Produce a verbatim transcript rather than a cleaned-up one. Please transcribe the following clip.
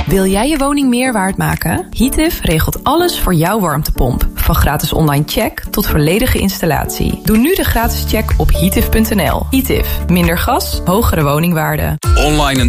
Wil jij je woning meer waard maken? Heatif regelt alles voor jouw warmtepomp. Van gratis online check tot volledige installatie. Doe nu de gratis check op heatif punt n l. Heatif. Minder gas, hogere woningwaarde. Online een